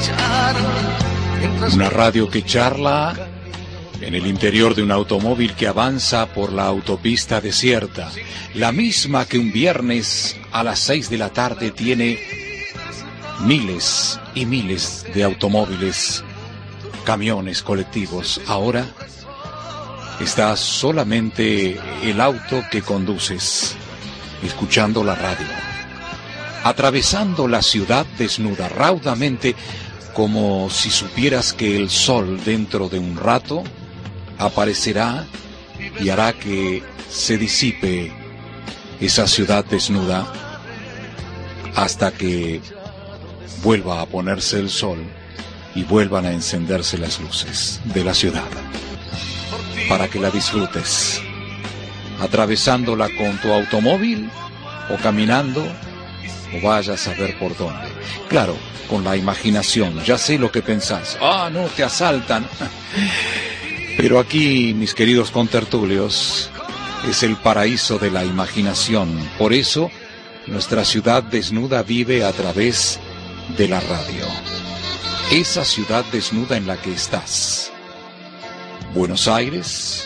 Una radio que charla en el interior de un automóvil que avanza por la autopista desierta, la misma que un viernes a las 6 de la tarde tiene miles y miles de automóviles, camiones, colectivos. Ahora está solamente el auto que conduces, escuchando la radio, atravesando la ciudad desnuda raudamente, como si supieras que el sol dentro de un rato aparecerá y hará que se disipe esa ciudad desnuda hasta que vuelva a ponerse el sol y vuelvan a encenderse las luces de la ciudad, para que la disfrutes, atravesándola con tu automóvil o caminando o vayas a ver por dónde. Claro, con la imaginación, ya sé lo que pensás. No, te asaltan. Pero aquí, mis queridos contertulios, es el paraíso de la imaginación. Por eso, nuestra ciudad desnuda vive a través de la radio. Esa ciudad desnuda en la que estás. Buenos Aires,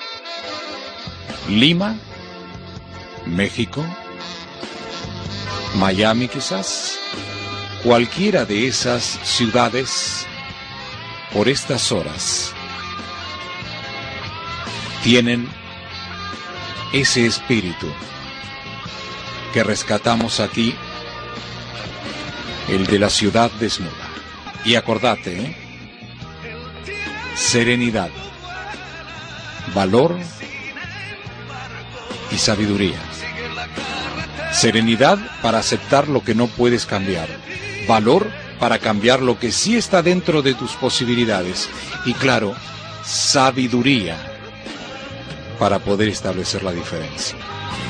Lima, México, Miami quizás, cualquiera de esas ciudades por estas horas tienen ese espíritu que rescatamos aquí, el de la ciudad desnuda. Y acordate, serenidad, valor y sabiduría. Serenidad para aceptar lo que no puedes cambiar. Valor para cambiar lo que sí está dentro de tus posibilidades. Y claro, sabiduría para poder establecer la diferencia.